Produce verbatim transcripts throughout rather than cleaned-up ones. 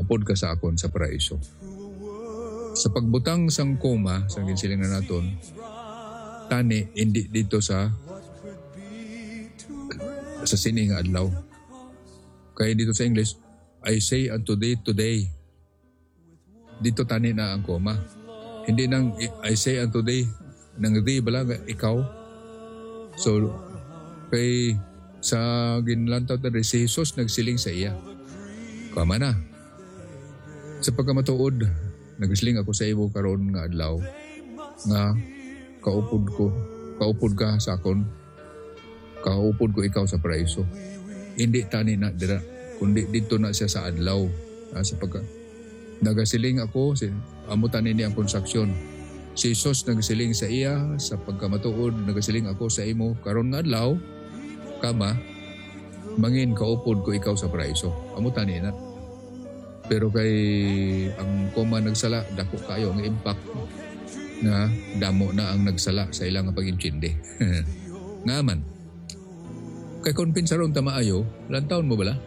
upod ka sa akon sa paraiso. Sa pagbutang sang koma, sa ginsiling na naton, tani, hindi dito sa sa sini nga adlaw. Kaya dito sa English, I say unto thee today. Dito tani na ang koma. Hindi nang I say unto thee, nang thee bala nga ikaw. So, kay sa ginlantaw na si Jesus nagsiling sa iya. Kama na. Sa pagkamatuod, nagsiling ako sa ibo karon nga adlaw nga kaupod ko, kaupod ka sa akon, kaupod ko ikaw sa paraiso. Hindi tani na dira, kundi dito na siya sa adlaw. Ah, sa pagka nagasiling ako, si, amo tani ni ang konstruksyon. Si Jesus nagasiling sa iya, sa pagkamatuod, nagasiling ako sa imo, karon nga adlaw, kama, mangin kaupod ko ikaw sa paraiso. Amo tani na. Pero kay ang koma nagsala, dako kayo ang impact na damo na ang nagsala sa ilang pag-intindi. Nga man. Kay kung pinsaron tamaayo, ilang taon mo bala?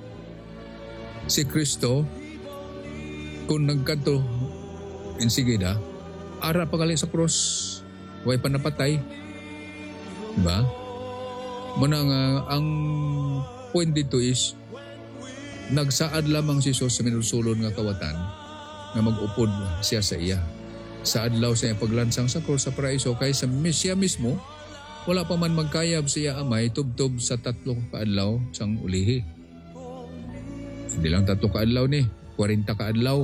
Si Kristo, kung nagkanto insigida, ara pagali sa cross, way panapatay. Diba? Muna nga, ang point dito is, nagsaad lamang si Jesus sa minulsulon nga kawatan nga mag-upod siya sa iya. Sa adlaw sa iyang paglansang sa cross sa paraiso, kay sa siya mismo, wala pa man magkayab siya amay tubtob sa tatlo kaadlaw sang ulihi. Hindi lang tatlo kaadlaw ni, forty kaadlaw.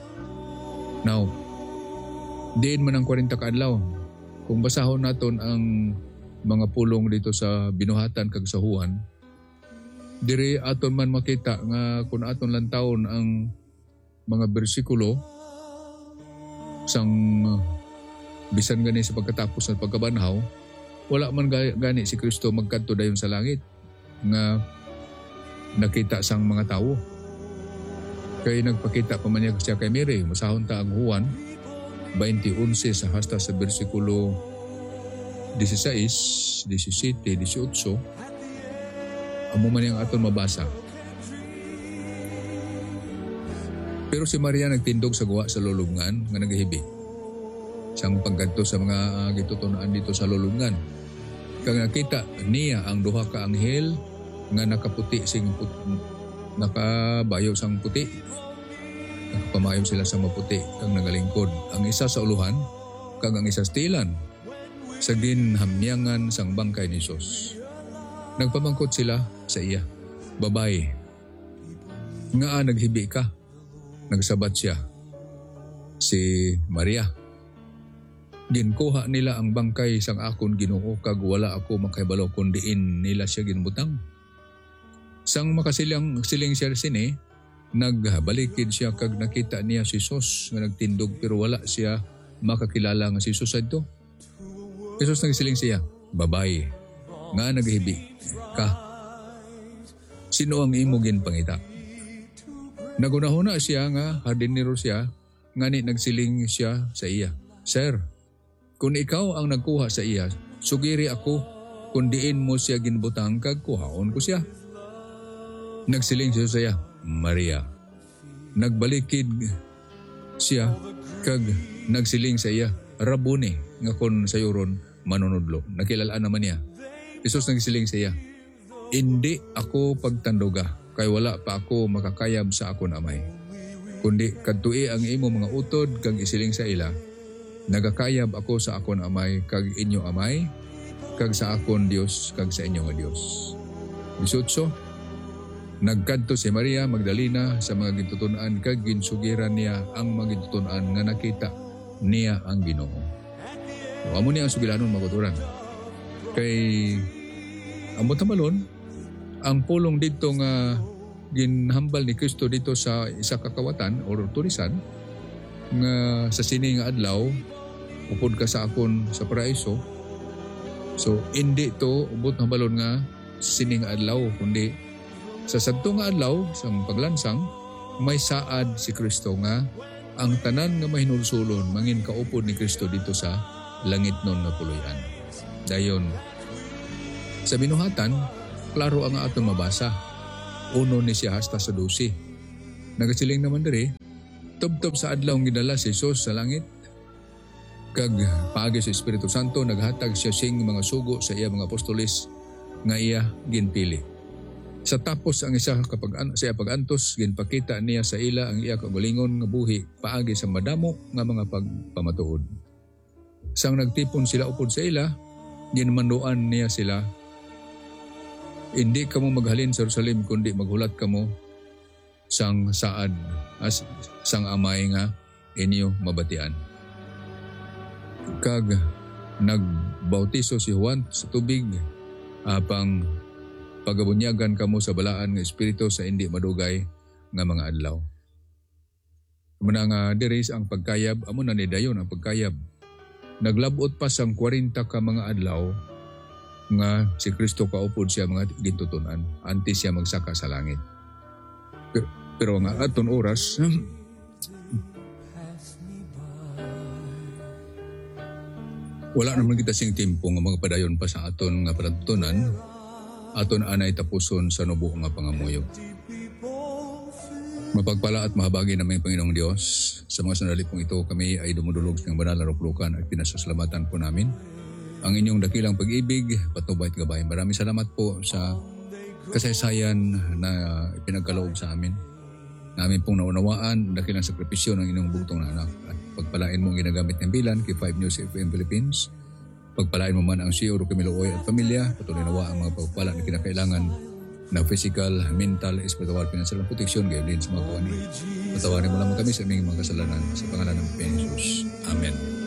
Now, diin man ang forty kaadlaw. Kung basahon naton ang mga pulong dito sa binuhatan kag sahuan, diri aton man makita nga kung aton lang taon ang mga bersikulo sang bisan gani sa pagkatapos ng pagkabanhaw, wala man gani si Kristo magkadto dayon sa langit nga nakita sang mga tawo. Kay nagpakita pa man niya siya kay Mary, masahon ta ang Juan twenty eleven sa hasta sa bersikulo sixteen, seventeen, eighteen. Amo man yung aton mabasa. Pero si Maria nagtindog sa guwa sa lulubngan nga nagahibi. Siyang paggadto sa mga uh, gitutunaan dito sa lulubngan. Kag nakita niya ang duha ka anghel nga nakaputi sing put, nakabayo sang puti. Nakapamayo sila sa maputi kag nagalingkod. Ang isa sa uluhan kag ang isa sa tilan. Sa ginhamyangan sang bangkay ni Jesus. Nagpamangkot sila sa iya. Babae, nga naghibi ka. Nagsabat siya. Si Maria. Ginkuha nila ang bangkay sang akon Ginoo kag wala ako makahibalo kun diin nila siya ginbutang. Sang makasilang siling siya sini, nagbalikid siya kag nakita niya si Jesus nga nagtindog pero wala siya makakilala nga si Jesus adto. Jesus nagsiling siya, babae, nga naghibi ka. Sino ang imo ginpangita? Nagunahuna siya nga hardinero siya, ngani nagsiling siya sa iya. Sir, kung ikaw ang nagkuha sa iya, sugiri ako kung diin mo siya ginbutang kag kuhaon ko siya. Nagsiling siya sa iya, Maria. Nagbalikid siya kag nagsiling sa iya, Rabuni, nga kon sayuron manunudlo. Nakilalaan naman niya. Jesus nagsiling sa iya, hindi ako pagtanduga, kay wala pa ako makakayab sa akon amay. Kundi kadtui ang imo mga utod kag isiling sa ila, nagakayab ako sa akon amay kag inyo amay, kag sa akon Dios kag sa inyo nga Dios. Bisutso, nagkadto si Maria Magdalena sa mga gintutunan kag ginsugiran niya ang mga gintutunan nga nakita niya ang Ginoo. O amo niya ang sugilanon maguturan. Kay amo tamalon, ang pulong dito nga ginhambal ni Kristo dito sa isa kakawatan o tulisan nga sa sini nga adlaw upod ka sa akon sa paraiso. So hindi to ubot hambalon nga sa sini nga adlaw, kundi sa sadto nga adlaw sa paglansang may saad si Kristo nga ang tanan nga mahinulsulon mangin kaupod ni Kristo dito sa langit nun nga puloy-an. Dayon sa binuhatan, klaro ang aton mabasa. Uno ni siya hasta sa dosi. nagasiling naman diri, tubtob sa adlaw ang gidala si Jesus sa langit, kag paagi sa Espiritu Santo, naghatag siya sing mga sugo sa iya mga apostoles nga iya ginpili. Sa tapos ang isa kapag sa iya pagantos, ginpakita niya sa ila ang iya kagalingon nga buhi paagi sa madamo nga mga pagpamatuod. Sang nagtipon sila upod sa ila, ginmanduan niya sila, hindi kamo maghalin sa Jerusalem kundi maghulat kamo sang saad as sang amay nga inyo mabatian. Kag nagbautiso si Juan sa tubig apang pagabunyagan kamo sa balaan nga espiritu sa hindi madugay nga mga adlaw. Muna nga diris ang pagkayab, amo na ni dayon ang pagkayab. Naglabot pa sang forty ka mga adlaw nga si Kristo kaupod siya mga gintutunan antes siya magsaka sa langit. Pero, pero nga aton oras wala naman kita sing timpo nga mga padayon pa sa aton nga panatutunan, aton anay tapuson sa nubo nga pangamuyo. Mapagpala at mahabagi namin Panginoong Diyos. Sa mga sandali pong ito, kami ay dumudulog ng banal na ruplukan at pinasasalamatan po namin ang inyong dakilang pag-ibig, patnubay at gabay. Maraming salamat po sa kasaysayan na pinagkaloob sa amin. Namin pong naunawaan dakilang sakripisyo ng inyong bugtong na anak. At pagpalain mo ang ginagamit ng bilan kay five News F M Philippines. Pagpalain mo man ang C E O Camilo Oy at pamilya. Patuloy nawa ang mga pagpala na kinakailangan na physical, mental, spiritual, financial, protection, gayon din sa mga kawani. Patawarin mo lamang kami sa aming mga kasalanan sa pangalan ng Panginoon Jesus. Amen.